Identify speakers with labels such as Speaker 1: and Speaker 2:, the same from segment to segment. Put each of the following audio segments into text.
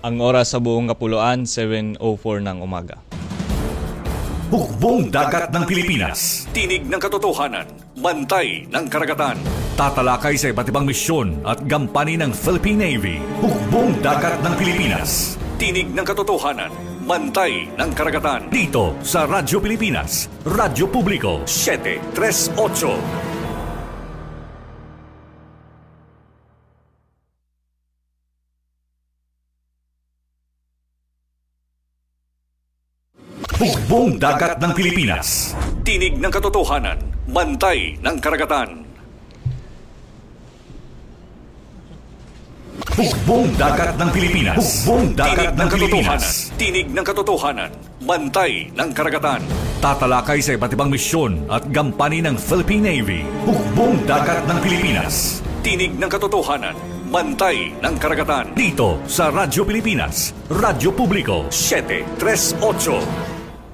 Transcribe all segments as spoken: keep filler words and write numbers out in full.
Speaker 1: Ang oras sa buong Kapuluan, seven oh four ng umaga.
Speaker 2: Hukbong Dagat ng Pilipinas. Tinig ng katotohanan. Bantay ng karagatan. Tatalakay sa iba't ibang misyon at gampanin ng Philippine Navy. Hukbong Dagat ng Pilipinas. Tinig ng katotohanan. Bantay ng karagatan. Dito sa Radyo Pilipinas. Radyo Publiko. seven three eight. Hukbong Dagat ng Pilipinas. Tinig ng katotohanan. Bantay ng karagatan. Hukbong Dagat ng Pilipinas. Hukbong Dagat ng Pilipinas. Tinig ng katotohanan. Bantay ng karagatan. Tatalakay sa iba't ibang misyon at gampanin ng Philippine Navy. Hukbong Dagat ng Pilipinas. Tinig ng katotohanan. Bantay ng karagatan. Dito sa Radyo Pilipinas. Radyo Publiko. seven three eight.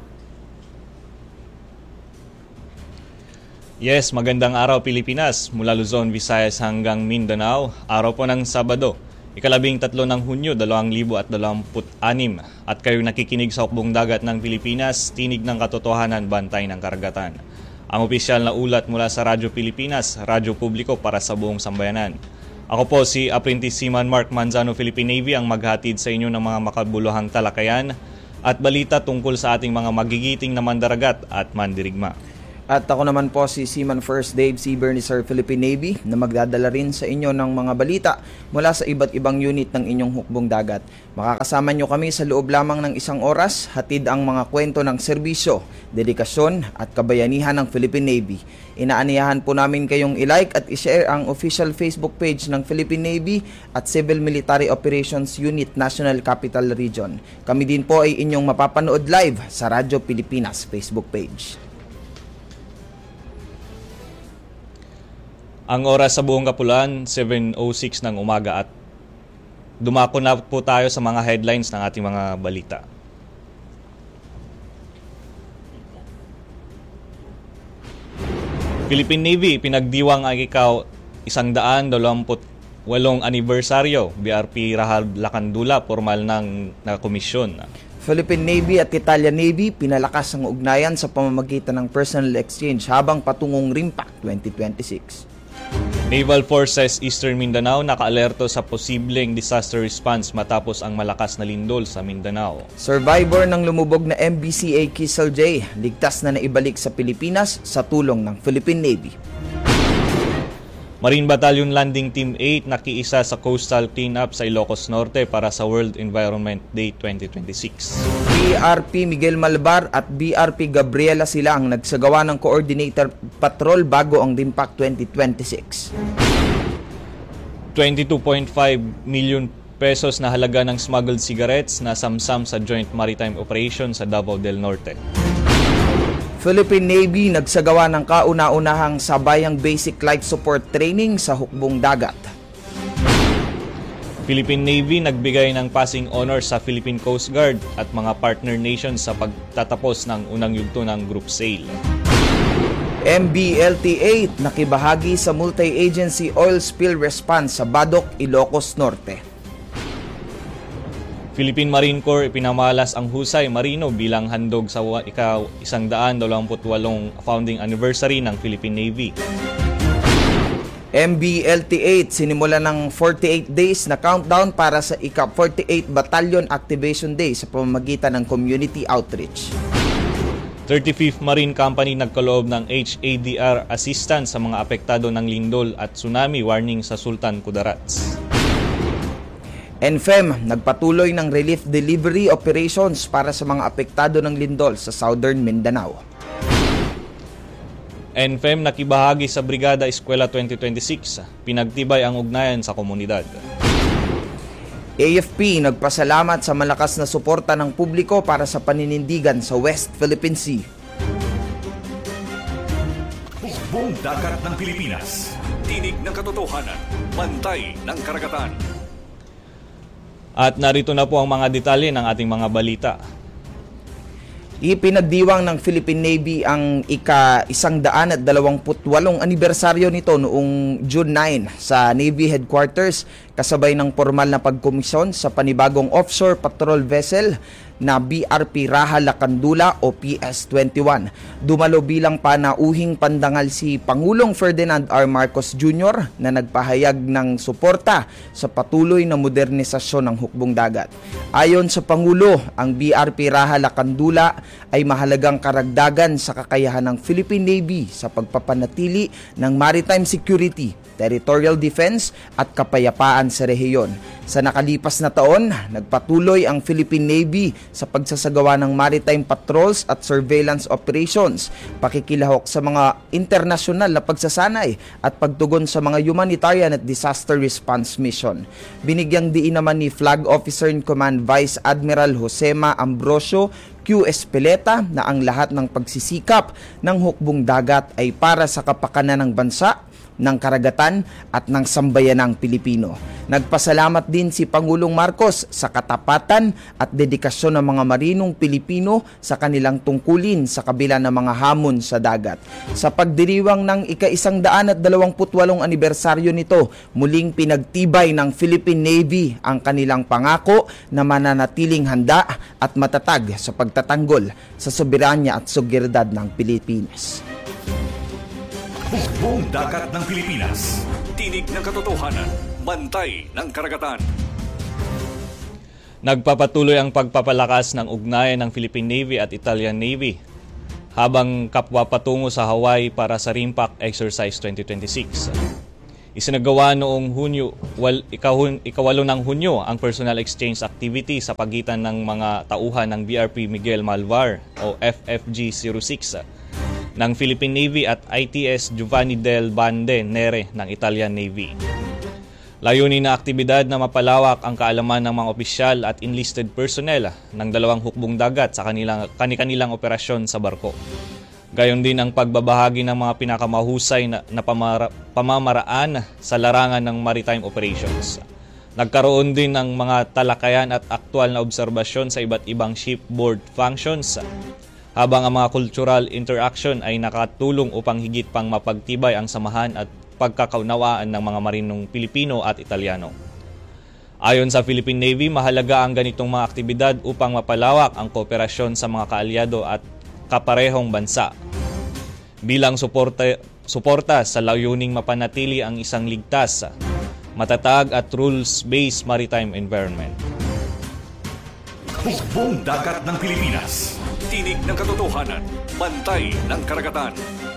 Speaker 1: Yes, magandang araw Pilipinas, mula Luzon, Visayas hanggang Mindanao. Araw po ng Sabado, ikalabing tatlo ng Hunyo, dalawang libo at dalawamput anim. At kayo nakikinig sa Hukbong Dagat ng Pilipinas, tinig ng katotohanan, bantay ng karagatan. Ang opisyal na ulat mula sa Radyo Pilipinas, Radyo Publiko para sa buong sambayanan. Ako po si Apprentice Seaman Mark Manzano, Philippine Navy, ang maghatid sa inyo ng mga makabuluhang talakayan at balita tungkol sa ating mga magigiting na mandaragat at mandirigma.
Speaker 3: At ako naman po si Seaman First Dave C. Bernicer, Philippine Navy, na magdadala rin sa inyo ng mga balita mula sa iba't ibang unit ng inyong hukbong dagat. Makakasama nyo kami sa loob lamang ng isang oras, hatid ang mga kwento ng serbisyo, dedikasyon at kabayanihan ng Philippine Navy. Inaaniyahan po namin kayong i-like at i-share ang official Facebook page ng Philippine Navy at Civil Military Operations Unit National Capital Region. Kami din po ay inyong mapapanood live sa Radyo Pilipinas Facebook page.
Speaker 1: Ang oras sa buong Kapuluan, seven oh six ng umaga at dumako na po tayo sa mga headlines ng ating mga balita. Philippine Navy, pinagdiwang ang ikaw isang daan dalawamput walong anibersaryo. B R P Rahal Lacandula, formal ng nakomisyon.
Speaker 3: Philippine Navy at Italian Navy, pinalakas ang ugnayan sa pamamagitan ng personal exchange habang patungong RIMPAC twenty twenty-six.
Speaker 1: Naval Forces Eastern Mindanao nakaalerto sa posibleng disaster response matapos ang malakas na lindol sa Mindanao.
Speaker 3: Survivor ng lumubog na M B C A Kissel J, ligtas na naibalik sa Pilipinas sa tulong ng Philippine Navy.
Speaker 1: Marine Battalion Landing Team eight nakiisa sa coastal cleanup sa Ilocos Norte para sa World Environment Day twenty twenty-six.
Speaker 3: B R P Miguel Malbar at B R P Gabriela sila ang nagsagawa ng coordinator patrol bago ang RIMPAC twenty twenty-six.
Speaker 1: twenty-two point five million pesos na halaga ng smuggled cigarettes na samsam sa Joint Maritime Operation sa Davao del Norte.
Speaker 3: Philippine Navy nagsagawa ng kauna-unahang sabayang basic life support training sa hukbong dagat.
Speaker 1: Philippine Navy nagbigay ng passing honor sa Philippine Coast Guard at mga partner nations sa pagtatapos ng unang yugto ng group sale.
Speaker 3: M B L T eight nakibahagi sa multi-agency oil spill response sa Badoc, Ilocos Norte.
Speaker 1: Philippine Marine Corps ipinamalas ang Husay Marino bilang handog sa ikaw isang daan dalawamput walong founding anniversary ng Philippine Navy.
Speaker 3: M B L T eight sinimula ng forty-eight days na countdown para sa ika forty-eight Battalion Activation Day sa pamamagitan ng community outreach.
Speaker 1: thirty-fifth Marine Company nagkaloob ng H A D R assistance sa mga apektado ng lindol at tsunami warning sa Sultan Kudarats.
Speaker 3: N F E M nagpatuloy ng relief delivery operations para sa mga apektado ng lindol sa Southern Mindanao.
Speaker 1: N F E M nakibahagi sa Brigada Eskwela twenty twenty-six, pinagtibay ang ugnayan sa komunidad.
Speaker 3: A F P nagpasalamat sa malakas na suporta ng publiko para sa paninindigan sa West Philippine Sea.
Speaker 2: Hukbong Dagat ng Pilipinas. Tinig ng katotohanan. Bantay ng karagatan.
Speaker 1: At narito na po ang mga detalye ng ating mga balita.
Speaker 3: Ipinagdiwang ng Philippine Navy ang ika-isang daan at dalawamput walong anibersaryo nito noong June ninth sa Navy Headquarters kasabay ng formal na pagkomisyon sa panibagong offshore patrol vessel na B R P Raha Lacandula o P S twenty-one. Dumalo bilang panauhing pandangal si Pangulong Ferdinand R. Marcos Junior na nagpahayag ng suporta sa patuloy na modernisasyon ng hukbong dagat. Ayon sa Pangulo, ang B R P Raha Lacandula ay mahalagang karagdagan sa kakayahan ng Philippine Navy sa pagpapanatili ng maritime security, territorial defense at kapayapaan sa rehiyon. Sa nakalipas na taon, nagpatuloy ang Philippine Navy sa pagsasagawa ng maritime patrols at surveillance operations, pakikilahok sa mga internasyonal na pagsasanay at pagtugon sa mga humanitarian at disaster response mission. Binigyang diin naman ni Flag Officer in Command Vice Admiral Josema Ambrosio Q. Espeleta na ang lahat ng pagsisikap ng hukbong dagat ay para sa kapakanan ng bansa, ng karagatan at ng sambayanang Pilipino. Nagpasalamat din si Pangulong Marcos sa katapatan at dedikasyon ng mga marinong Pilipino sa kanilang tungkulin sa kabila ng mga hamon sa dagat. Sa pagdiriwang ng ika-isang daan at dalawamput walong anibersaryo nito, muling pinagtibay ng Philippine Navy ang kanilang pangako na mananatiling handa at matatag sa pagtatanggol sa soberanya at seguridad ng Pilipinas.
Speaker 2: Hukbong Dagat ng Pilipinas. Tinig ng katotohanan. Bantay ng karagatan.
Speaker 1: Nagpapatuloy ang pagpapalakas ng ugnayan ng Philippine Navy at Italian Navy habang kapwa patungo sa Hawaii para sa RIMPAC Exercise twenty twenty-six. Isinagawa noong Hunyo, wal, ikahun, ikawalo ng Hunyo ang personal exchange activity sa pagitan ng mga tauhan ng B R P Miguel Malvar o F F G zero six ng Philippine Navy at I T S Giovanni del Bande Nere ng Italian Navy. Layunin na aktibidad na mapalawak ang kaalaman ng mga opisyal at enlisted personnel ng dalawang hukbong dagat sa kanilang, kanilang operasyon sa barko. Gayon din ang pagbabahagi ng mga pinakamahusay na, na pamara, pamamaraan sa larangan ng maritime operations. Nagkaroon din ng mga talakayan at aktwal na obserbasyon sa iba't ibang shipboard functions, habang ang mga cultural interaction ay nakatulong upang higit pang mapagtibay ang samahan at pagkakaunawaan ng mga marinong Pilipino at Italyano. Ayon sa Philippine Navy, mahalaga ang ganitong mga aktibidad upang mapalawak ang kooperasyon sa mga kaalyado at kaparehong bansa bilang suporta, suporta sa layuning mapanatili ang isang ligtas, matatag at rules-based maritime environment.
Speaker 2: Hukbong Dagat ng Pilipinas. Tinig ng katotohanan. Bantay ng karagatan.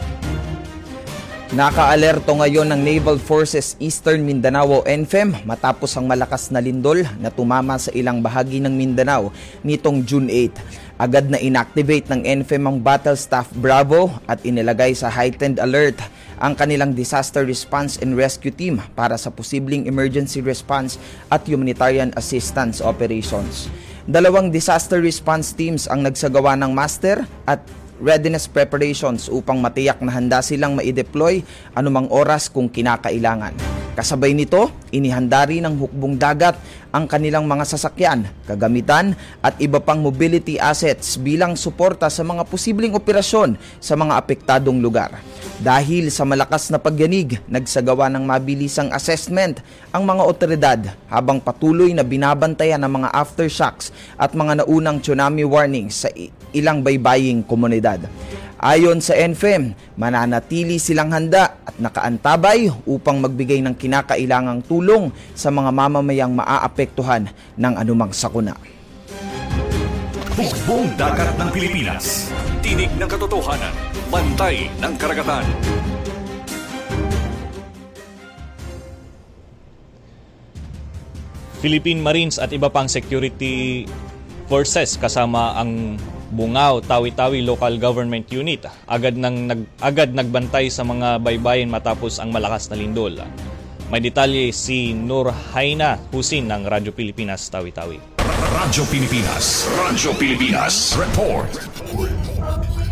Speaker 3: Naka-alerto ngayon ng Naval Forces Eastern Mindanao o N F E M matapos ang malakas na lindol na tumama sa ilang bahagi ng Mindanao nitong June eighth. Agad na inactivate ng N F E M ang Battle Staff Bravo at inilagay sa heightened alert ang kanilang Disaster Response and Rescue Team para sa posibleng emergency response at humanitarian assistance operations. Dalawang disaster response teams ang nagsagawa ng master at readiness preparations upang matiyak na handa silang maideploy anumang oras kung kinakailangan. Kasabay nito, inihanda rin ng hukbong dagat ang kanilang mga sasakyan, kagamitan at iba pang mobility assets bilang suporta sa mga posibleng operasyon sa mga apektadong lugar. Dahil sa malakas na pagyanig, nagsagawa ng mabilisang assessment ang mga otoridad habang patuloy na binabantayan ang mga aftershocks at mga naunang tsunami warnings sa ilang baybaying komunidad. Ayon sa N F E M, mananatili silang handa at nakaantabay upang magbigay ng kinakailangang tulong sa mga mamamayang maaapektuhan ng anumang sakuna.
Speaker 2: Hukbong Dagat ng Pilipinas. Tinig ng katotohanan. Bantay ng karagatan.
Speaker 1: Philippine Marines at iba pang security forces kasama ang Bungao, Tawi-Tawi Local Government Unit agad nang nag, agad nagbantay sa mga baybayin matapos ang malakas na lindol. May detalye si Nurhaina Husin ng Radyo Pilipinas Tawi-Tawi.
Speaker 2: Radyo Pilipinas. Radyo Pilipinas. Report.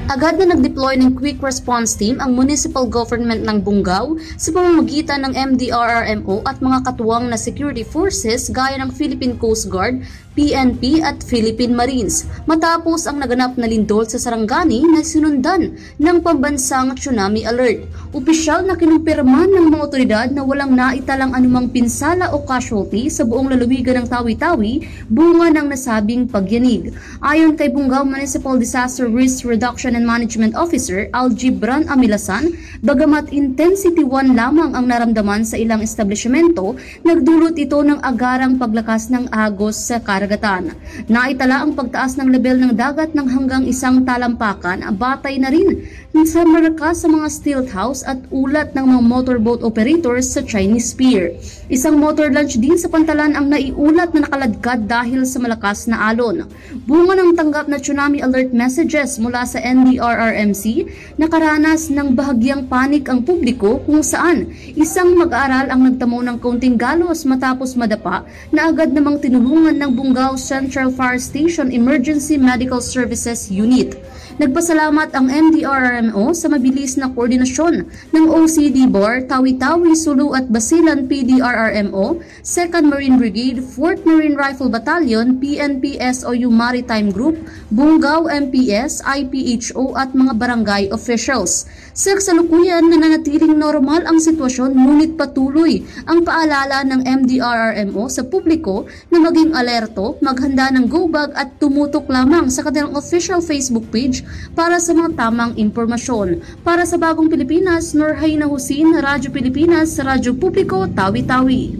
Speaker 4: Agad na nag-deploy ng Quick Response Team ang municipal government ng Bungaw sa pamamagitan ng M D R R M O at mga katuwang na security forces gaya ng Philippine Coast Guard, P N P at Philippine Marines matapos ang naganap na lindol sa Sarangani na sinundan ng pambansang tsunami alert. Opisyal na kinumpirma ng mga otoridad na walang naitalang anumang pinsala o casualty sa buong lalawigan ng Tawi-Tawi bunga ng nasabing pagyanig. Ayon kay Bungaw Municipal Disaster Risk Reduction and Management Officer Algibran Amilasan, bagamat intensity one lamang ang naramdaman sa ilang establishmento, nagdulot ito ng agarang paglakas ng agos sa karagatan. Naitala ang pagtaas ng level ng dagat ng hanggang isang talampakan, batay na rin sa marka sa mga stilt house at ulat ng mga motorboat operators sa Chinese Pier. Isang motor launch din sa Pantalan ang naiulat na nakaladkad dahil sa malakas na alon. Bunga ng tanggap na tsunami alert messages mula sa N D R R M C, nakaranas ng bahagyang panik ang publiko kung saan isang mag-aaral ang nagtamo ng kaunting galos matapos madapa na agad namang tinulungan ng Bungaw Central Fire Station Emergency Medical Services Unit. Nagpasalamat ang M D R R M O sa mabilis na koordinasyon ng O C D B A R, Tawi-Tawi, Sulu at Basilan P D R R M O, second Marine Brigade, fourth Marine Rifle Battalion, P N P S O U Maritime Group, Bungaw M P S, I P H O at mga barangay officials. Sa kasalukuyan, nananatiling normal ang sitwasyon ngunit patuloy ang paalala ng M D R R M O sa publiko na maging alerto, maghanda ng go bag at tumutok lamang sa kanilang official Facebook page para sa mga tamang impormasyon. Para sa Bagong Pilipinas, Norhaina Husin, Radyo Pilipinas, Radyo Publiko, Tawi-Tawi.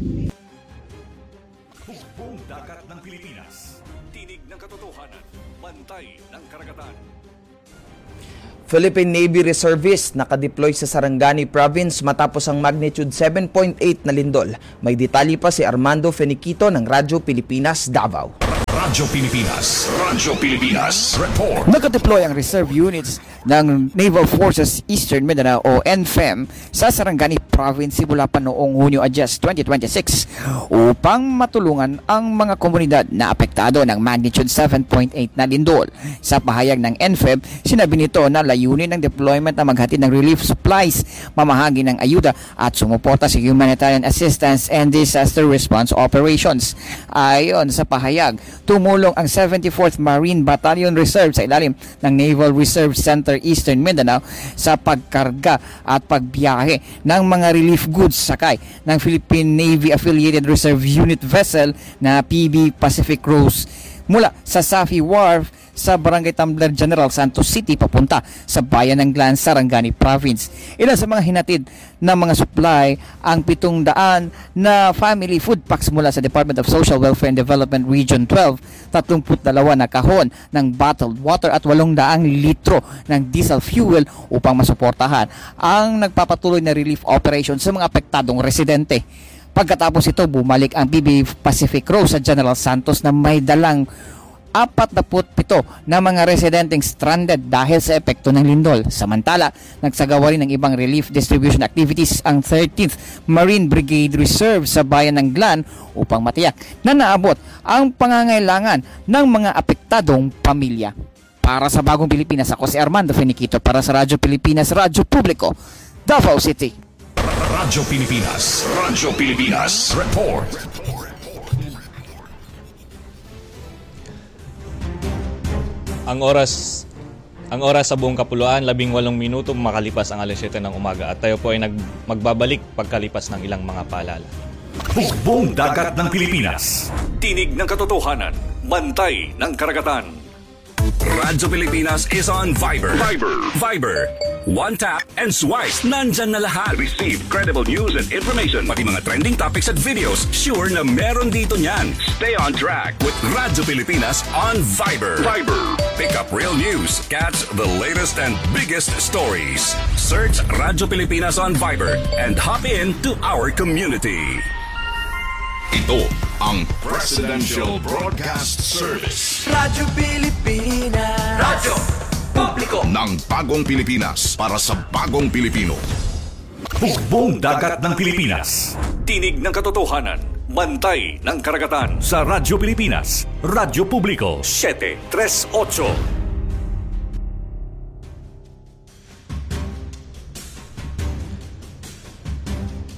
Speaker 2: Hukbong dagat ng Pilipinas. Tinig ng katotohanan. Bantay ng karagatan.
Speaker 3: Philippine Navy Reservist nakadeploy sa Sarangani Province matapos ang magnitude seven point eight na lindol. May detalye pa si Armando Feniquito ng Radyo Pilipinas, Davao.
Speaker 2: Radyo Pilipinas. Radyo Pilipinas. Report.
Speaker 5: Nakadeploy ang reserve units ng Naval Forces Eastern Mindanao o N F E M sa Sarangani Province simula pa noong Hunyo twenty twenty-six upang matulungan ang mga komunidad na apektado ng magnitude seven point eight na lindol. Sa pahayag ng N F E M, sinabi nito na layunin ng deployment na maghatid ng relief supplies, mamahagi ng ayuda at sumuporta sa humanitarian assistance and disaster response operations. Ayon sa pahayag, tumulong ang seventy-fourth Marine Battalion Reserve sa ilalim ng Naval Reserve Center Eastern Mindanao sa pagkarga at pagbiyahe ng mga relief goods sakay ng Philippine Navy Affiliated Reserve Unit vessel na P B Pacific Rose mula sa Safi Wharf sa Barangay Tumbler General Santos City papunta sa bayan ng Glan, Sarangani Province. Ilan sa mga hinatid na mga supply ang pitong daan na family food packs mula sa Department of Social Welfare and Development Region twelve, thirty-two na kahon ng bottled water at eight hundred litro ng diesel fuel upang masuportahan ang nagpapatuloy na relief operation sa mga apektadong residente. Pagkatapos ito, bumalik ang P B Pacific Rose sa General Santos na may dalang forty-seven na mga residenteng stranded dahil sa epekto ng lindol. Samantala, nagsagawa rin ng ibang relief distribution activities ang thirteenth Marine Brigade Reserve sa bayan ng Glan upang matiyak na naabot ang pangangailangan ng mga apektadong pamilya. Para sa Bagong Pilipinas, ako si Armando Feniquito para sa Radyo Pilipinas, Radyo Publiko, Davao City.
Speaker 2: Radyo Pilipinas. Radyo Pilipinas. Report.
Speaker 1: Ang oras ang oras sa buong kapuluan, labing walong minuto makalipas ang alas siyete ng umaga at tayo po ay nag, magbabalik pagkalipas ng ilang mga paalala.
Speaker 2: Hukbong dagat ng Pilipinas. Tinig ng katotohanan. Bantay ng karagatan. Radyo Pilipinas is on Viber. Viber. Viber. One tap and swipe. Nandyan na lahat. Receive credible news and information. Pati mga trending topics at videos. Sure na meron dito niyan. Stay on track with Radyo Pilipinas on Viber. Viber. Pick up real news. Catch the latest and biggest stories. Search Radyo Pilipinas on Viber and hop in to our community. Ito ang Presidential Broadcast Service.
Speaker 6: Radyo Pilipinas. Radyo Publiko
Speaker 2: ng Bagong Pilipinas para sa Bagong Pilipino. Hukbong dagat ng Pilipinas. Tinig ng katotohanan. Bantay ng karagatan. Sa Radyo Pilipinas, Radyo Publiko, seven thirty-eight.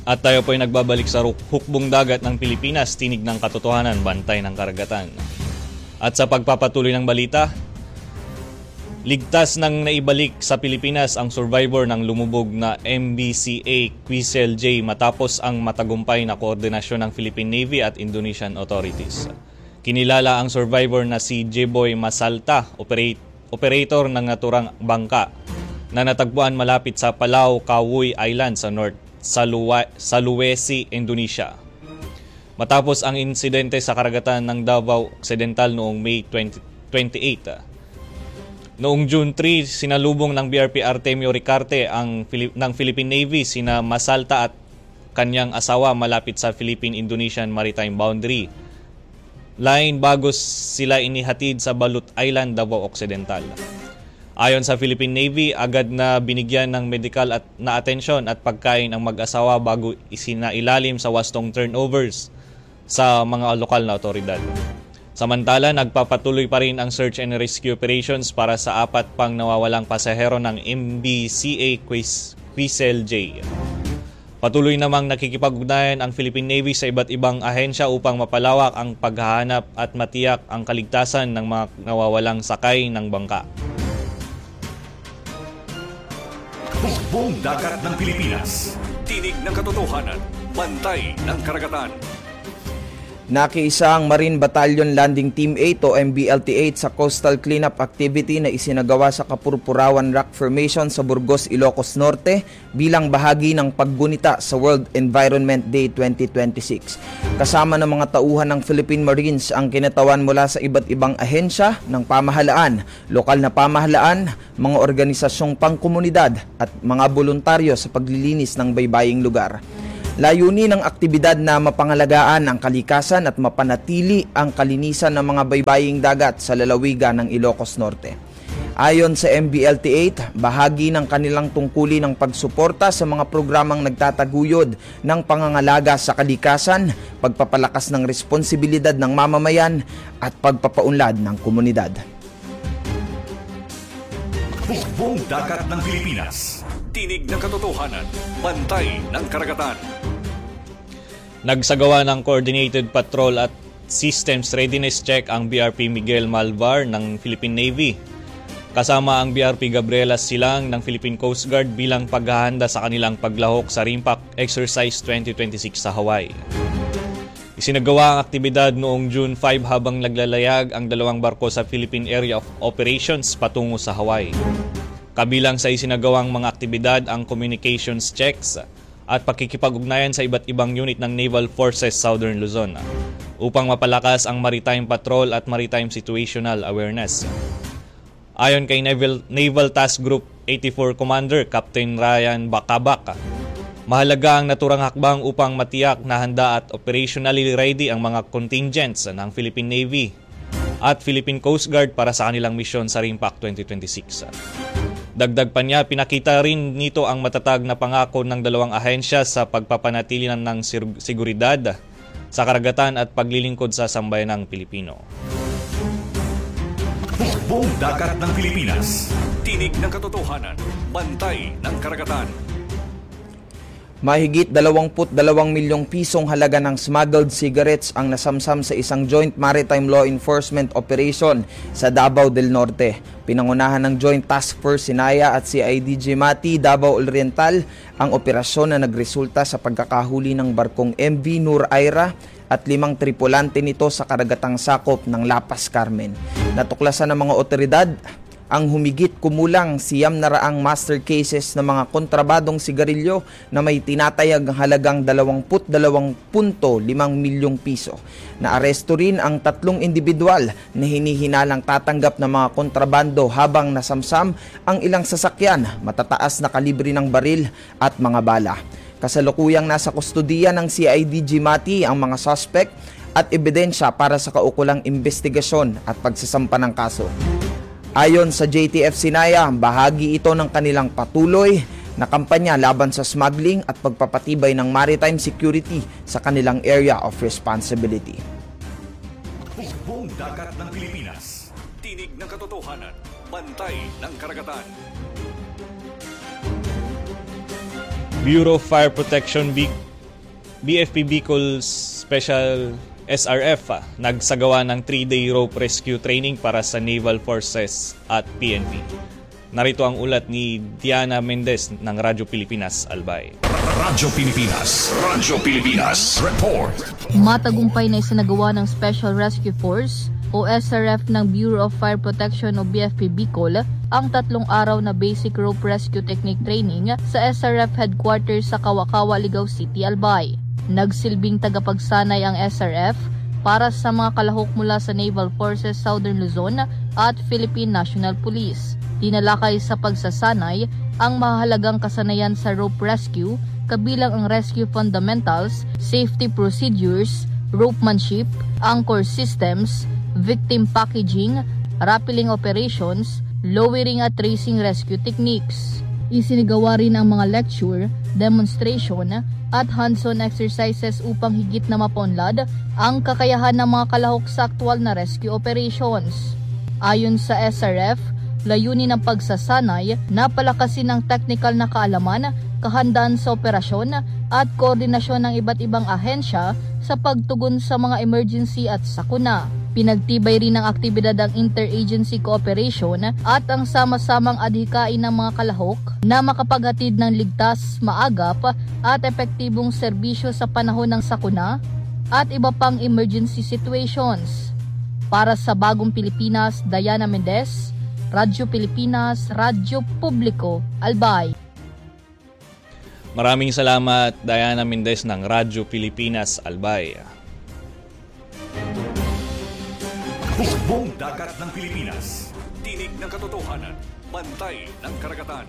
Speaker 1: At tayo po ay nagbabalik sa hukbong dagat ng Pilipinas, tinig ng katotohanan, bantay ng karagatan. At sa pagpapatuloy ng balita, ligtas nang naibalik sa Pilipinas ang survivor ng lumubog na M B C A Quezon J matapos ang matagumpay na koordinasyon ng Philippine Navy at Indonesian authorities. Kinilala ang survivor na si Jeboy Masalta, operate, operator ng naturang bangka na natagpuan malapit sa Palau Kawoy Island sa North Salua, Sulawesi, Indonesia. Matapos ang insidente sa karagatan ng Davao Occidental noong May twenty-eight. Noong June three, sinalubong ng B R P Artemio Ricarte ang Filip, ng Philippine Navy sina Masalta at kanyang asawa malapit sa Philippine-Indonesian Maritime Boundary line bago sila inihatid sa Balut Island, Davao Occidental. Ayon sa Philippine Navy, agad na binigyan ng medical at na atensyon at pagkain ang mag-asawa bago isinailalim sa wastong turnovers sa mga lokal na otoridad. Samantala, nagpapatuloy pa rin ang search and rescue operations para sa apat pang nawawalang pasahero ng M B C A Quezon J. Patuloy namang nakikipag-ugnayan ang Philippine Navy sa iba't ibang ahensya upang mapalawak ang paghahanap at matiyak ang kaligtasan ng mga nawawalang sakay ng bangka.
Speaker 2: Hukbong dagat ng Pilipinas. Tinig ng katotohanan. Bantay ng karagatan.
Speaker 3: Nakiisa ang Marine Battalion Landing Team eight o M B L T eight sa coastal cleanup activity na isinagawa sa Kapurpurawan Rock Formation sa Burgos, Ilocos Norte bilang bahagi ng paggunita sa World Environment Day twenty twenty-six. Kasama ng mga tauhan ng Philippine Marines ang kinatawan mula sa iba't ibang ahensya ng pamahalaan, lokal na pamahalaan, mga organisasyong pangkomunidad at mga voluntaryo sa paglilinis ng baybaying lugar. Layunin ng aktibidad na mapangalagaan ang kalikasan at mapanatili ang kalinisan ng mga baybaying dagat sa lalawigan ng Ilocos Norte. Ayon sa M B L T eight, bahagi ng kanilang tungkulin ng pagsuporta sa mga programang nagtataguyod ng pangangalaga sa kalikasan, pagpapalakas ng responsibilidad ng mamamayan at pagpapaunlad ng komunidad.
Speaker 2: Hukbong dagat ng Pilipinas. Tinig ng katotohanan. Bantay ng karagatan.
Speaker 1: Nagsagawa ng coordinated patrol at systems readiness check ang B R P Miguel Malvar ng Philippine Navy. Kasama ang B R P Gabriela Silang ng Philippine Coast Guard bilang paghahanda sa kanilang paglahok sa RIMPAC Exercise twenty twenty-six sa Hawaii. Isinagawa ang aktibidad noong June fifth habang naglalayag ang dalawang barko sa Philippine Area of Operations patungo sa Hawaii. Kabilang sa isinagawang mga aktibidad ang communications checks at pakikipag-ugnayan sa iba't ibang unit ng Naval Forces Southern Luzon upang mapalakas ang maritime patrol at maritime situational awareness. Ayon kay Naval, Naval Task Group eighty-four Commander Captain Ryan Bakabak, mahalaga ang naturang hakbang upang matiyak na handa at operationally ready ang mga contingents ng Philippine Navy at Philippine Coast Guard para sa kanilang misyon sa RIMPAC twenty twenty-six. Dagdag pa niya, pinakita rin nito ang matatag na pangako ng dalawang ahensya sa pagpapanatili ng seguridad sa karagatan at paglilingkod sa sambayanang Pilipino.
Speaker 2: Hukbong dagat ng Pilipinas. Tinig ng katotohanan. Bantay ng karagatan.
Speaker 3: Mahigit dalawampu't dalawang milyong pisong halaga ng smuggled cigarettes ang nasamsam sa isang joint maritime law enforcement operation sa Davao del Norte. Pinangunahan ng Joint Task Force Sinaya at C I D G Mati Davao Oriental ang operasyon na nagresulta sa pagkakahuli ng barkong M V Nur Aira at limang tripulante nito sa karagatang sakop ng Lapas Carmen. Natuklasan ng mga otoridad ang humigit kumulang siyam na raang master cases ng mga kontrabadong sigarilyo na may tinatayag halagang dalawampu't dalawang punto limang milyong piso. Naaresto rin ang tatlong individual na hinihinalang tatanggap ng mga kontrabando habang nasamsam ang ilang sasakyan, matataas na kalibre ng baril at mga bala. Kasalukuyang nasa kustudiya ng C I D G Mati ang mga suspect at ebidensya para sa kaukulang investigasyon at pagsasampa ng kaso. Ayon sa J T F Sinaya, bahagi ito ng kanilang patuloy na kampanya laban sa smuggling at pagpapatibay ng maritime security sa kanilang area of responsibility.
Speaker 2: Hukbong dagat ng Pilipinas. Tinig ng katotohanan. Bantay ng karagatan.
Speaker 1: Bureau of Fire Protection B F P Bicol Special S R F ah, nagsagawa ng three-day rope rescue training para sa Naval Forces at P N P. Narito ang ulat ni Diana Mendez ng Radyo Pilipinas Albay.
Speaker 2: Radyo Pilipinas, Radyo Pilipinas, report.
Speaker 7: Matagumpay na isinagawa ng Special Rescue Force o S R F ng Bureau of Fire Protection o B F P Bicol ang tatlong araw na basic rope rescue technique training sa S R F headquarters sa Kawakawa, Ligao City, Albay. Nagsilbing tagapagsanay ang S R F para sa mga kalahok mula sa Naval Forces Southern Luzon at Philippine National Police. Tinalakay sa pagsasanay ang mahalagang kasanayan sa rope rescue kabilang ang rescue fundamentals, safety procedures, ropemanship, anchor systems, victim packaging, rappelling operations, lowering at tracing rescue techniques. Isinigawa rin ang mga lecture, demonstration at hands-on exercises upang higit na mapaunlad ang kakayahan ng mga kalahok sa aktwal na rescue operations. Ayon sa S R F, layunin ng pagsasanay na palakasin ang technical na kaalaman, kahandaan sa operasyon at koordinasyon ng iba't ibang ahensya sa pagtugon sa mga emergency at sakuna. Pinagtibay rin ng aktibidad ang interagency cooperation at ang sama-samang adhikain ng mga kalahok na makapaghatid ng ligtas, maagap at epektibong serbisyo sa panahon ng sakuna at iba pang emergency situations. Para sa Bagong Pilipinas, Diana Mendez, Radyo Pilipinas, Radyo Publiko, Albay.
Speaker 1: Maraming salamat, Diana Mendez ng Radyo Pilipinas, Albay.
Speaker 2: Hukbong dagat ng Pilipinas. Tinig ng katotohanan. Bantay ng karagatan.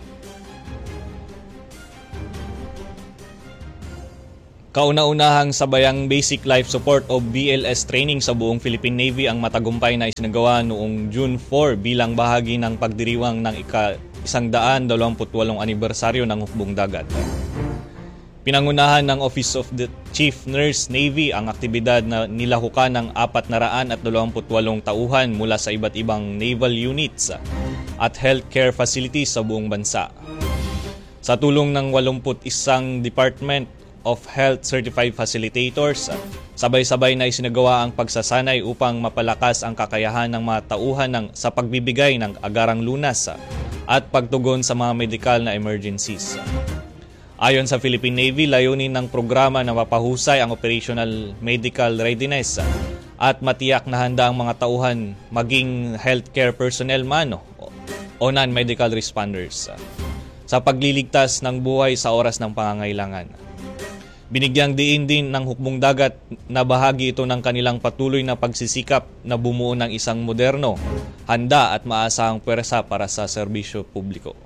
Speaker 1: Kauna-unahang sabayang Basic Life Support o B L S training sa buong Philippine Navy ang matagumpay na isinagawa noong June four bilang bahagi ng pagdiriwang ng ika-isang daan dalawamput walong anibersaryo ng hukbong dagat. Pinangunahan ng Office of the Chief Nurse Navy ang aktibidad na nilahukan ng apat na raan at dalawamput walong tauhan mula sa iba't ibang naval units at healthcare facilities sa buong bansa. Sa tulong ng walumput isang Department of Health Certified Facilitators, sabay-sabay na isinagawa ang pagsasanay upang mapalakas ang kakayahan ng mga tauhan ng, sa pagbibigay ng agarang lunas at pagtugon sa mga medikal na emergencies. Ayon sa Philippine Navy, layunin ng programa na mapahusay ang operational medical readiness at matiyak na handa ang mga tauhan maging healthcare personnel man o non-medical responders sa pagliligtas ng buhay sa oras ng pangangailangan. Binigyang diin din ng hukbong dagat na bahagi ito ng kanilang patuloy na pagsisikap na bumuo ng isang moderno, handa at maasahang pwersa para sa serbisyo publiko.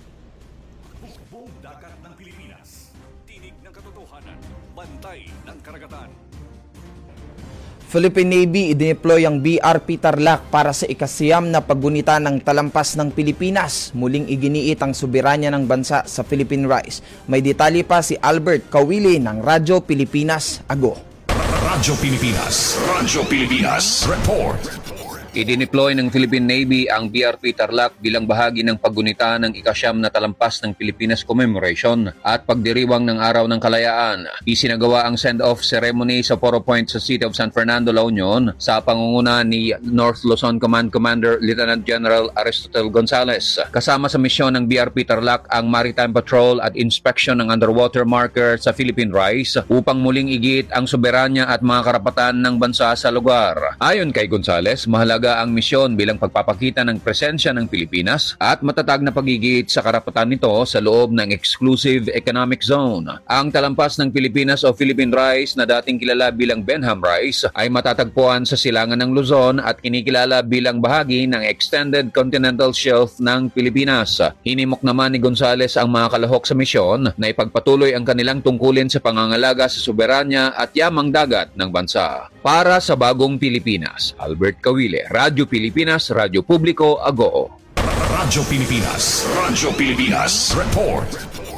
Speaker 2: Hukbong dagat ng Pilipinas. Tinig ng katotohanan. Bantay ng karagatan.
Speaker 3: Philippine Navy idineploy ang B R P Tarlac para sa ikasiyam na paggunita ng talampas ng Pilipinas. Muling iginiit ang soberanya ng bansa sa Philippine Rice. May detalye pa si Albert Kawili ng Radyo Pilipinas, Ago.
Speaker 2: Radyo Pilipinas, Radyo Pilipinas, report.
Speaker 8: Idineploy ng Philippine Navy ang B R P Tarlac bilang bahagi ng paggunita ng ikasyam na talampas ng Pilipinas Commemoration at pagdiriwang ng Araw ng Kalayaan. Isinagawa ang send-off ceremony sa Poro Point sa City of San Fernando, La Union sa pangunguna ni North Luzon Command Commander Lieutenant General Aristotle Gonzales. Kasama sa misyon ng B R P Tarlac ang Maritime Patrol at inspection ng underwater marker sa Philippine Rice upang muling igit ang soberanya at mga karapatan ng bansa sa lugar. Ayon kay Gonzales, mahalaga ang misyon bilang pagpapakita ng presensya ng Pilipinas at matatag na pagigit sa karapatan nito sa loob ng Exclusive Economic Zone. Ang talampas ng Pilipinas o Philippine Rice na dating kilala bilang Benham Rice ay matatagpuan sa silangan ng Luzon at kinikilala bilang bahagi ng Extended Continental Shelf ng Pilipinas. Hinimok naman ni Gonzales ang mga kalahok sa misyon na ipagpatuloy ang kanilang tungkulin sa pangangalaga sa soberanya at yamang dagat ng bansa. Para sa Bagong Pilipinas, Albert Kawile, Radyo Pilipinas, Radyo Publiko, Agoo.
Speaker 2: Radyo Pilipinas, Radyo Pilipinas, report.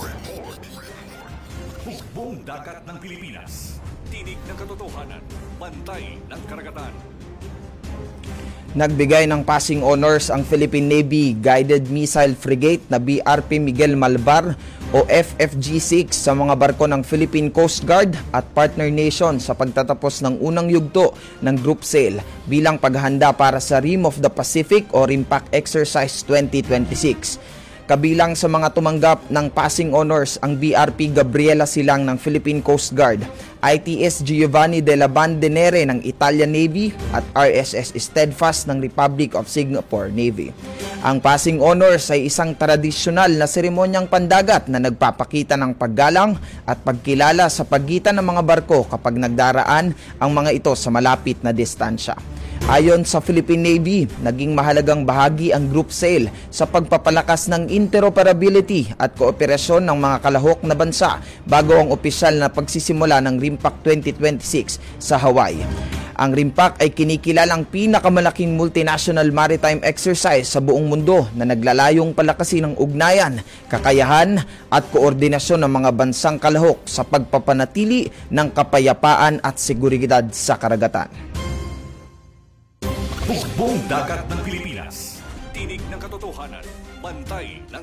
Speaker 2: Hukbong dagat ng Pilipinas. Tinig ng katotohanan. Bantay ng karagatan.
Speaker 3: Nagbigay ng passing honors ang Philippine Navy Guided Missile Frigate na B R P Miguel Malvar o F F G six sa mga barko ng Philippine Coast Guard at partner nation sa pagtatapos ng unang yugto ng group sale bilang paghahanda para sa Rim of the Pacific o RIMPAC Exercise twenty twenty-six. Kabilang sa mga tumanggap ng passing honors ang B R P Gabriela Silang ng Philippine Coast Guard, I T S Giovanni della Bandenere ng Italian Navy at R S S Steadfast ng Republic of Singapore Navy. Ang passing honors ay isang tradisyonal na seremonyang pandagat na nagpapakita ng paggalang at pagkilala sa pagitan ng mga barko kapag nagdaraan ang mga ito sa malapit na distansya. Ayon sa Philippine Navy, naging mahalagang bahagi ang group sale sa pagpapalakas ng interoperability at kooperasyon ng mga kalahok na bansa bago ang opisyal na pagsisimula ng RIMPAC twenty twenty-six sa Hawaii. Ang RIMPAC ay kinikilalang pinakamalaking multinational maritime exercise sa buong mundo na naglalayong palakasin ng ugnayan, kakayahan at koordinasyon ng mga bansang kalahok sa pagpapanatili ng kapayapaan at seguridad sa karagatan.
Speaker 2: Hukbong Dagat ng Pilipinas. Tinig ng katotohanan. Bantay ng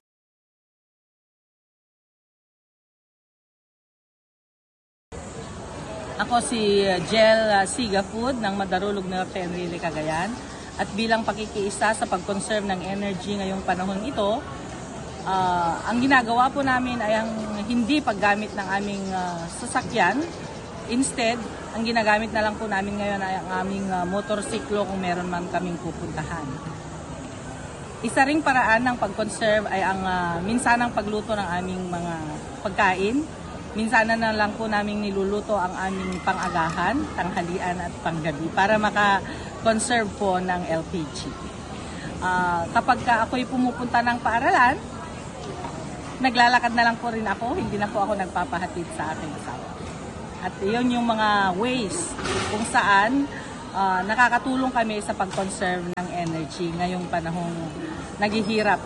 Speaker 9: Ako si Jel uh, Sigafood ng Madarulog Norte Enrile, Cagayan. At bilang pakikiisa sa pag-conserve ng energy ngayong panahon ito, uh, ang ginagawa po namin ay ang hindi paggamit ng aming uh, sasakyan. Instead, ang ginagamit na lang po namin ngayon ay ang aming uh, motorsiklo kung meron man kaming pupuntahan. Isa ring paraan ng pag-conserve ay ang uh, minsanang pagluto ng aming mga pagkain. Minsanan na lang po namin niluluto ang aming pang-agahan, tanghalian at panggabi para maka-conserve po ng L P G. Uh, kapag ka ako'y pumupunta ng paaralan, naglalakad na lang po rin ako, hindi na po ako nagpapahatid sa aking asawa. At iyon yung mga ways kung saan uh, nakakatulong kami sa pag-conserve ng energy ngayong panahong naghihirap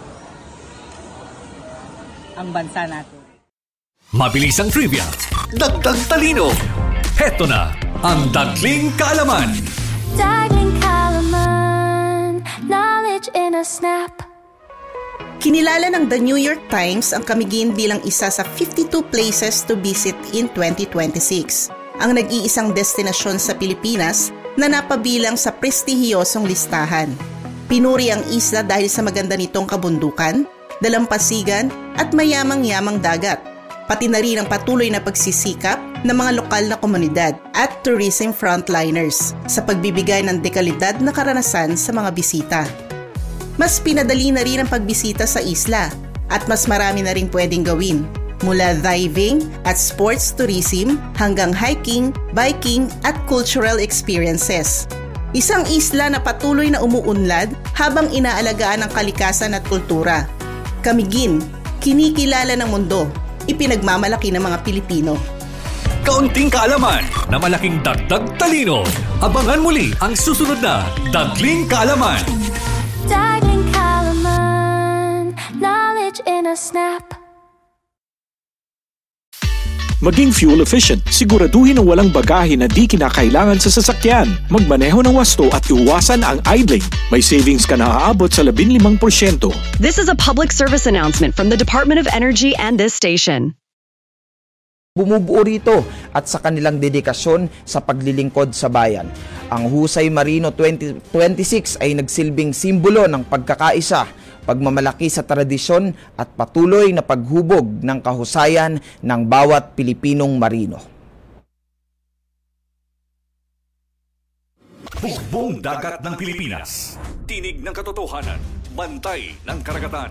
Speaker 9: ang bansa natin.
Speaker 2: Mabilis ang trivia, dagdag talino. Heto na ang Dagling Kaalaman.
Speaker 10: Dagling Kaalaman, knowledge in a snap.
Speaker 11: Kinilala ng The New York Times ang Camiguin bilang isa sa fifty-two places to visit in twenty twenty-six. Ang nag-iisang destinasyon sa Pilipinas na napabilang sa prestihiyosong listahan. Pinuri ang isla dahil sa maganda nitong kabundukan, dalampasigan at mayamang-yamang dagat. Pati na rin ang patuloy na pagsisikap ng mga lokal na komunidad at tourism frontliners sa pagbibigay ng dekalidad na karanasan sa mga bisita. Mas pinadali na rin ang pagbisita sa isla at mas marami na rin pwedeng gawin, mula diving at sports tourism hanggang hiking, biking at cultural experiences. Isang isla na patuloy na umuunlad habang inaalagaan ang kalikasan at kultura. Camiguin, kinikilala ng mundo, ipinagmamalaki ng mga Pilipino.
Speaker 2: Kaunting kaalaman na malaking dagdag talino. Abangan muli ang susunod na Dagling Kaalaman.
Speaker 10: Dagling Kaalaman, knowledge in a snap.
Speaker 12: Maging fuel efficient, siguraduhin na walang bagahe na di kinakailangan sa sasakyan. Magmaneho ng wasto at iwasan ang idling. May savings ka na aabot sa labinlimang porsyento.
Speaker 13: This is a public service announcement from the Department of Energy and this station.
Speaker 3: Bumubuo rito at sa kanilang dedikasyon sa paglilingkod sa bayan. Ang Husay Marino twenty twenty-six ay nagsilbing simbolo ng pagkakaisa, pagmamalaki sa tradisyon at patuloy na paghubog ng kahusayan ng bawat Pilipinong marino.
Speaker 2: Hukbong Dagat ng Pilipinas. Tinig ng katotohanan. Bantay ng karagatan.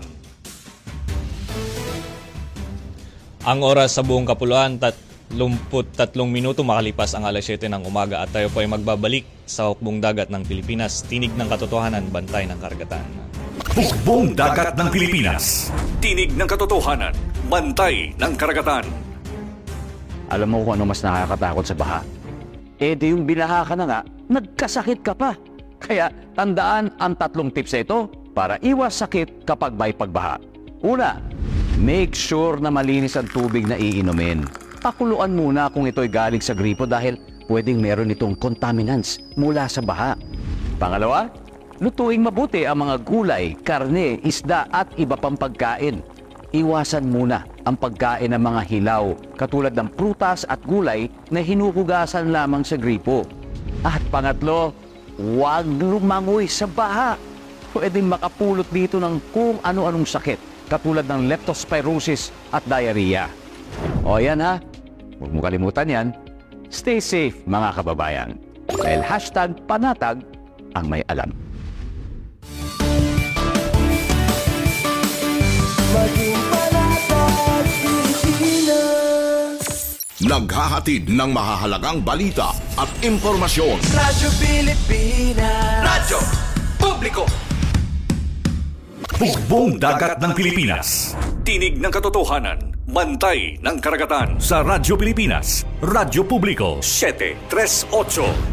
Speaker 1: Ang oras sa buong kapuluan, tatlumput tatlong minuto makalipas ang alas siyete ng umaga at tayo po ay magbabalik sa Hukbong Dagat ng Pilipinas. Tinig ng katotohanan, bantay ng karagatan.
Speaker 2: Hukbong Dagat ng Pilipinas. Tinig ng katotohanan, bantay ng karagatan.
Speaker 14: Alam mo kung ano mas nakakatakot sa baha? Eh di yung binaha ka na nga, nagkasakit ka pa. Kaya tandaan ang tatlong tips na ito para iwas sakit kapag may pagbaha. Una, make sure na malinis ang tubig na iinumin. Pakuluan muna kung ito'y galing sa gripo dahil pwedeng meron itong contaminants mula sa baha. Pangalawa, lutuing mabuti ang mga gulay, karne, isda at iba pang pagkain. Iwasan muna ang pagkain ng mga hilaw, katulad ng prutas at gulay na hinuhugasan lamang sa gripo. At pangatlo, huwag lumangoy sa baha. Pwedeng makapulot dito ng kung ano-anong sakit, katulad ng leptospirosis at diarrhea. O yan ha, huwag mo kalimutan yan. Stay safe mga kababayan. Dahil hashtag panatag ang may alam.
Speaker 6: Maging panatag Pilipinas.
Speaker 15: Naghahatid ng mahahalagang balita at impormasyon.
Speaker 6: Radyo Pilipinas.
Speaker 2: Radyo Publiko. Hukbong Dagat ng Pilipinas. Tinig ng katotohanan. Bantay ng karagatan. Sa Radyo Pilipinas. Radyo Publiko. seven three eight.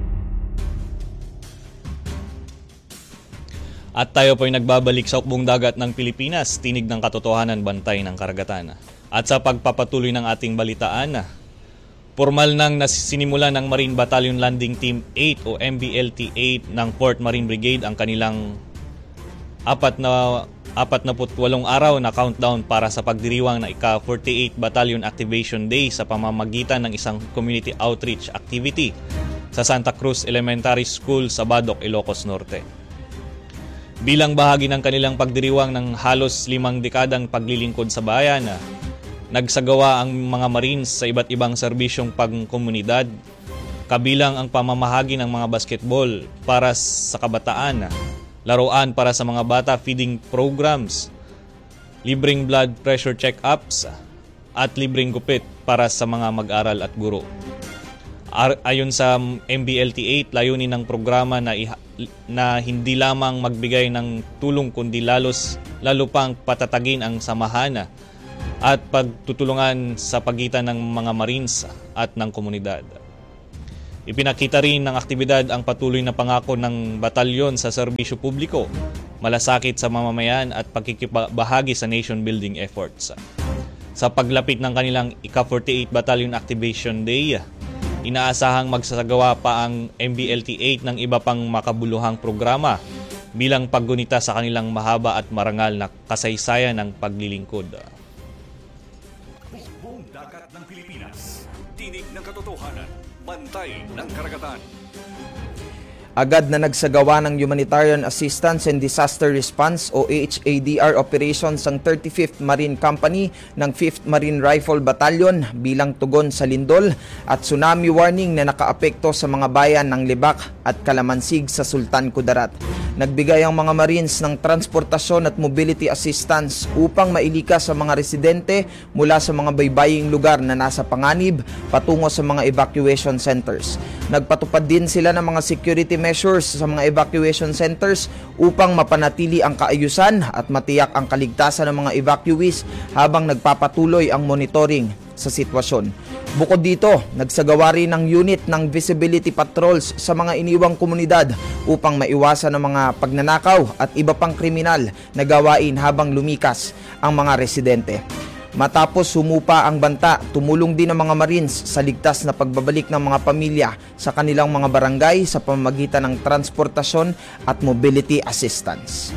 Speaker 1: At tayo po'y nagbabalik sa Hukbong Dagat ng Pilipinas, tinig ng katotohanan, bantay ng karagatan. At sa pagpapatuloy ng ating balitaan, formal nang nasinimula ng Marine Battalion Landing Team eight o M B L T eight ng fourth Marine Brigade ang kanilang apat na apat na putwalong araw na countdown para sa pagdiriwang na ika forty-eight Battalion Activation Day sa pamamagitan ng isang community outreach activity sa Santa Cruz Elementary School sa Badoc, Ilocos Norte. Bilang bahagi ng kanilang pagdiriwang ng halos limang dekadang paglilingkod sa bayan, nagsagawa ang mga Marines sa iba't ibang serbisyong pangkomunidad, kabilang ang pamamahagi ng mga basketball para sa kabataan, laruan para sa mga bata, feeding programs, libreng blood pressure check-ups, at libreng gupit para sa mga mag-aral at guro. Ayon sa M B L T eight, layunin ng programa na, iha, na hindi lamang magbigay ng tulong kundi lalos, lalo pang patatagin ang samahan at pagtutulungan sa pagitan ng mga Marines at ng komunidad. Ipinakita rin ng aktibidad ang patuloy na pangako ng batalyon sa serbisyo publiko, malasakit sa mamamayan at pagkikibahagi sa nation building efforts. Sa paglapit ng kanilang ika forty-eight Battalion Activation Day, inaasahang magsasagawa pa ang M B L T eight ng iba pang makabuluhang programa bilang paggunita sa kanilang mahaba at marangal na kasaysayan ng paglilingkod.
Speaker 2: Hukbong Dagat ng Pilipinas. Tinig ng katotohanan. Bantay ng karagatan.
Speaker 3: Agad na nagsagawa ng Humanitarian Assistance and Disaster Response o H A D R operations ang thirty-fifth Marine Company ng fifth Marine Rifle Battalion bilang tugon sa lindol at tsunami warning na nakaapekto sa mga bayan ng Libak at Kalamansig sa Sultan Kudarat. Nagbigay ang mga Marines ng transportasyon at mobility assistance upang mailikas sa mga residente mula sa mga baybaying lugar na nasa panganib patungo sa mga evacuation centers. Nagpatupad din sila ng mga security measures sa mga evacuation centers upang mapanatili ang kaayusan at matiyak ang kaligtasan ng mga evacuees habang nagpapatuloy ang monitoring sa sitwasyon. Bukod dito, nagsagawa rin ng unit ng visibility patrols sa mga iniwang komunidad upang maiwasan ang mga pagnanakaw at iba pang kriminal na gawain habang lumikas ang mga residente. Matapos sumupa ang banta, tumulong din ang mga Marines sa ligtas na pagbabalik ng mga pamilya sa kanilang mga barangay sa pamamagitan ng transportasyon at mobility assistance.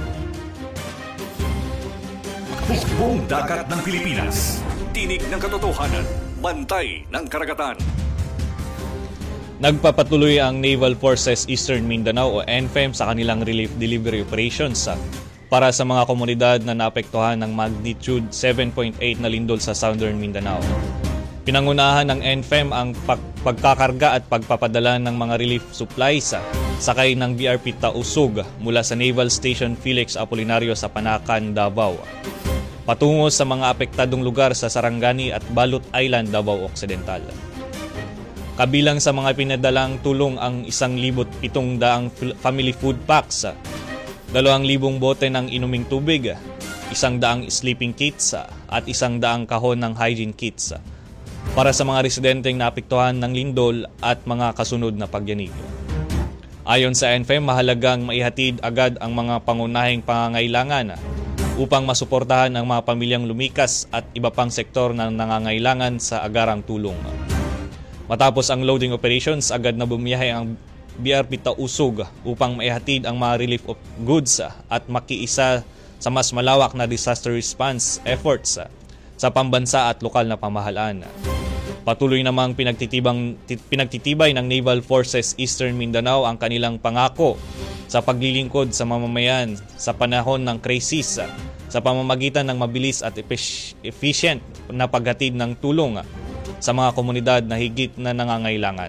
Speaker 2: Hukbong Dagat ng Pilipinas. Tinig ng katotohanan. Bantay ng karagatan.
Speaker 1: Nagpapatuloy ang Naval Forces Eastern Mindanao o N F E M sa kanilang relief delivery operations para sa mga komunidad na naapektuhan ng magnitude seven point eight na lindol sa Southern Mindanao. Pinangunahan ng N F E M ang pag- pagkakarga at pagpapadala ng mga relief supplies sakay ng B R P Tausug mula sa Naval Station Felix Apolinario sa Panacan, Davao, patungo sa mga apektadong lugar sa Sarangani at Balut Island, Davao Occidental. Kabilang sa mga pinadalang tulong ang isang libot pitong daang family food packs, dalawang libong bote ng inuming tubig, isang daang sleeping kits at isang daang kahon ng hygiene kits para sa mga residenteng naapektuhan ng lindol at mga kasunod na pagyanig. Ayon sa N F E M, mahalagang maihatid agad ang mga pangunahing pangangailangan upang masuportahan ang mga pamilyang lumikas at iba pang sektor na nangangailangan sa agarang tulong. Matapos ang loading operations, agad na bumiyahe ang B R P Tausug upang maihatid ang mga relief of goods at makiisa sa mas malawak na disaster response efforts sa pambansa at lokal na pamahalaan. Patuloy namang pinagtitibang, pinagtitibay ng Naval Forces Eastern Mindanao ang kanilang pangako sa paglilingkod sa mamamayan sa panahon ng krisis sa pamamagitan ng mabilis at efficient na paghatid ng tulong sa mga komunidad na higit na nangangailangan.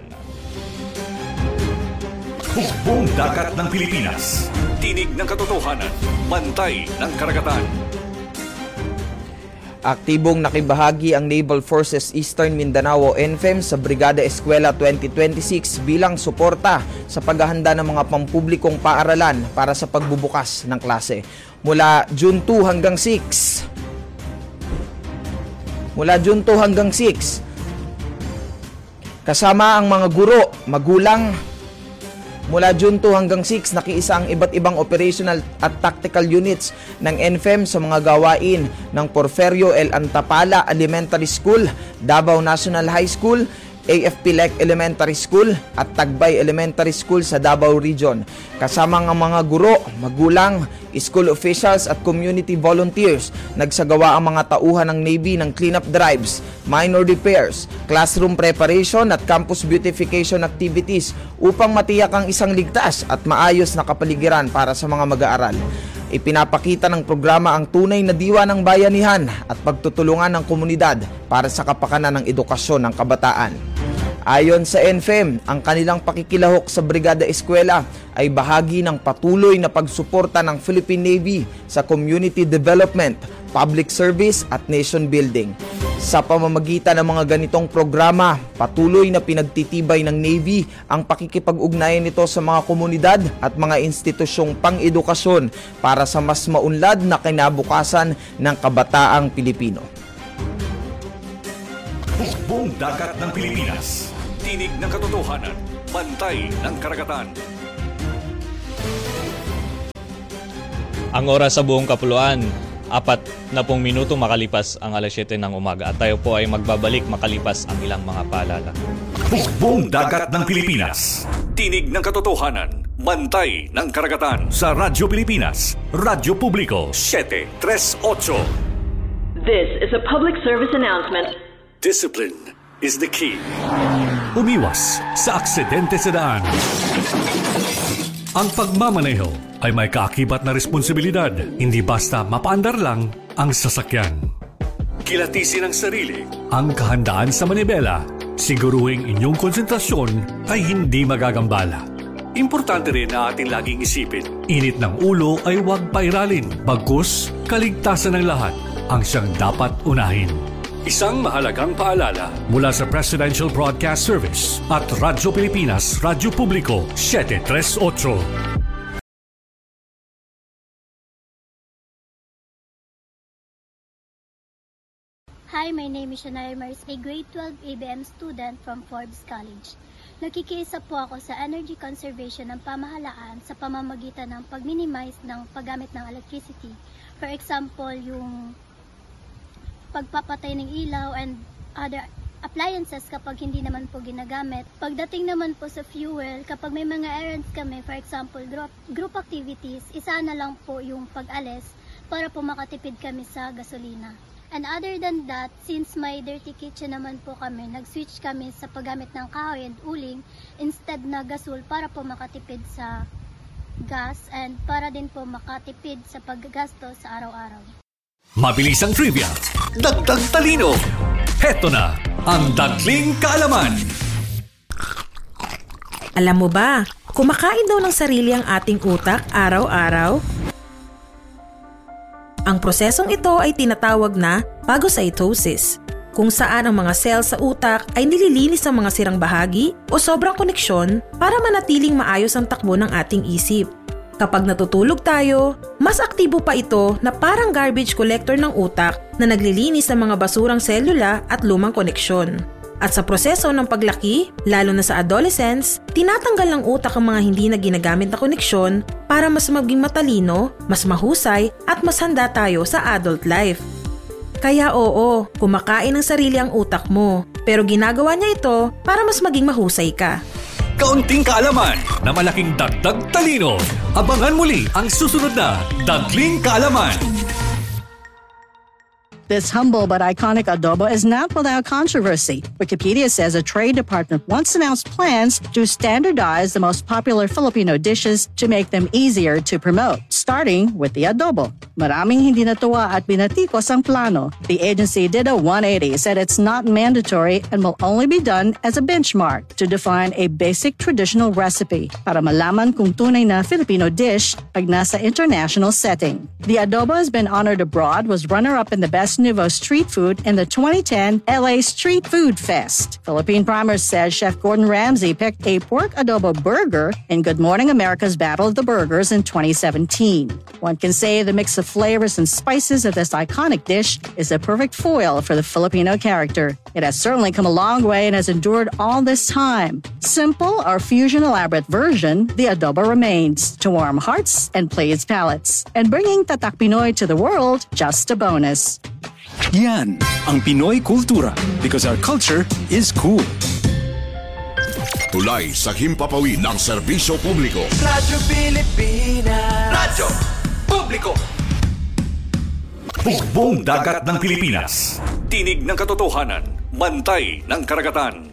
Speaker 2: Hukbong Dagat ng Pilipinas. Tinig ng katotohanan. Bantay ng karagatan.
Speaker 3: Aktibong nakibahagi ang Naval Forces Eastern Mindanao o N F E M sa Brigada Eskwela twenty twenty-six bilang suporta sa paghahanda ng mga pampublikong paaralan para sa pagbubukas ng klase. Mula June two hanggang six. Mula June two hanggang six. Kasama ang mga guro, magulang. Mula June two hanggang six, nakiisa ang iba't ibang operational at tactical units ng N F E M sa mga gawain ng Porfirio L. Antapala Elementary School, Davao National High School, A F P L E C Elementary School at Tagbay Elementary School sa Davao Region. Kasama ang mga guro, magulang, school officials at community volunteers, nagsagawa ang mga tauhan ng Navy ng cleanup drives, minor repairs, classroom preparation at campus beautification activities upang matiyak ang isang ligtas at maayos na kapaligiran para sa mga mag-aaral. Ipinapakita ng programa ang tunay na diwa ng bayanihan at pagtutulungan ng komunidad para sa kapakanan ng edukasyon ng kabataan. Ayon sa N F E M, ang kanilang pakikilahok sa Brigada Eskwela ay bahagi ng patuloy na pagsuporta ng Philippine Navy sa community development, public service at nation building. Sa pamamagitan ng mga ganitong programa, patuloy na pinagtitibay ng Navy ang pakikipag-ugnayan nito sa mga komunidad at mga institusyong pang-edukasyon para sa mas maunlad na kinabukasan ng kabataang Pilipino.
Speaker 2: Hukbong Dagat ng Pilipinas. Tinig ng katotohanan. Bantay ng karagatan.
Speaker 1: Ang oras sa buong kapuluan, apat na pong minuto makalipas ang alas siyete ng umaga at tayo po ay magbabalik makalipas ang ilang mga paalala.
Speaker 2: Hukbong Dagat ng Pilipinas. Tinig ng katotohanan. Bantay ng karagatan. Sa Radyo Pilipinas, Radyo Publiko, seven three eight.
Speaker 16: This is a public service announcement.
Speaker 2: Discipline is the key. Umiwas sa aksidente sa daan. Ang pagmamaneho ay may kaakibat na responsibilidad, hindi basta mapaandar lang ang sasakyan. Kilatisin ang sarili, ang kahandaan sa manibela, siguruhing inyong konsentrasyon ay hindi magagambala. Importante rin na ating laging isipin, init ng ulo ay huwag pairalin, bagkus kaligtasan ng lahat ang siyang dapat unahin. Isang mahalagang paalala mula sa Presidential Broadcast Service at Radyo Pilipinas, Radyo Publiko, seven three eight.
Speaker 17: Hi, my name is Shania Maris, a grade twelve A B M student from Forbes College. Nakikiisa po ako sa energy conservation ng pamahalaan sa pamamagitan ng pag-minimize ng paggamit ng electricity. For example, yung pagpapatay ng ilaw and other appliances kapag hindi naman po ginagamit. Pagdating naman po sa fuel, kapag may mga errands kami, for example, group, group activities, isa na lang po yung pag-alis para po makatipid kami sa gasolina. And other than that, since may dirty kitchen naman po kami, nag-switch kami sa paggamit ng kahoy and uling instead na gasol para po makatipid sa gas and para din po makatipid sa paggasto sa araw-araw.
Speaker 2: Mabilis ang trivia, dagdag talino. Heto na ang Dagling Kaalaman.
Speaker 18: Alam mo ba, kumakain daw ng sarili ang ating utak araw-araw? Ang prosesong ito ay tinatawag na phagocytosis, kung saan ang mga cells sa utak ay nililinis ang mga sirang bahagi o sobrang koneksyon para manatiling maayos ang takbo ng ating isip. Kapag natutulog tayo, mas aktibo pa ito na parang garbage collector ng utak na naglilinis ng mga basurang selula at lumang koneksyon. At sa proseso ng paglaki, lalo na sa adolescence, tinatanggal ng utak ang mga hindi na ginagamit na koneksyon para mas maging matalino, mas mahusay at mas handa tayo sa adult life. Kaya oo, kumakain ng sarili ang utak mo, pero ginagawa niya ito para mas maging mahusay ka.
Speaker 2: Kaunting kaalaman na malaking dagdag talino. Abangan muli ang susunod na Dagling Kaalaman.
Speaker 19: This humble but iconic adobo is not without controversy. Wikipedia says a Trade Department once announced plans to standardize the most popular Filipino dishes to make them easier to promote, starting with the adobo. Maraming hindi natuwa at binatikos ang plano. The agency did a one eighty, said it's not mandatory and will only be done as a benchmark to define a basic traditional recipe para malaman kung tunay na Filipino dish pag nasa international setting. The adobo has been honored abroad, was runner-up in the Best Nouveau Street Food in the twenty ten L A Street Food Fest. Philippine Primer says Chef Gordon Ramsay picked a pork adobo burger in Good Morning America's Battle of the Burgers in twenty seventeen. One can say the mix of flavors and spices of this iconic dish is a perfect foil for the Filipino character. It has certainly come a long way and has endured all this time. Simple or fusion elaborate version, the adobo remains to warm hearts and please palates. And bringing Tatak Pinoy to the world, just a bonus.
Speaker 12: Yan ang Pinoy kultura because our culture is cool.
Speaker 15: Tulay sa himpapawid ng serbisyo publiko.
Speaker 6: Radyo Pilipinas.
Speaker 2: Radyo Publiko. Hukbong dagat ng Pilipinas. Tinig ng katotohanan. Bantay ng karagatan.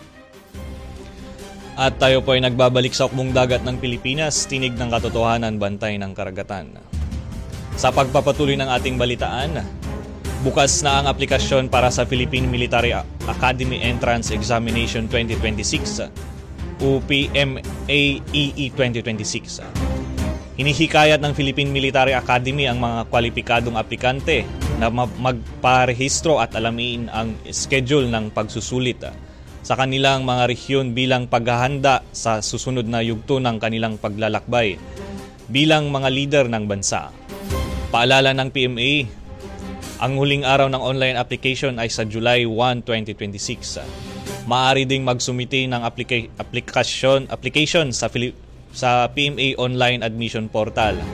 Speaker 1: At tayo po ay nagbabalik sa hukbong dagat ng Pilipinas. Tinig ng katotohanan, bantay ng karagatan. Sa pagpapatuloy ng ating balitaan, bukas na ang aplikasyon para sa Philippine Military Academy Entrance Examination twenty twenty-six o P M A E E twenty twenty-six. Hinihikayat ng Philippine Military Academy ang mga kwalipikadong aplikante na magparehistro at alamin ang schedule ng pagsusulit sa kanilang mga rehiyon bilang paghahanda sa susunod na yugto ng kanilang paglalakbay bilang mga leader ng bansa. Paalala ng P M A, ang huling araw ng online application ay sa July first, twenty twenty-six. Maaari ding magsumite ng aplika- aplikasyon, application sa, Fili- sa P M A Online Admission Portal.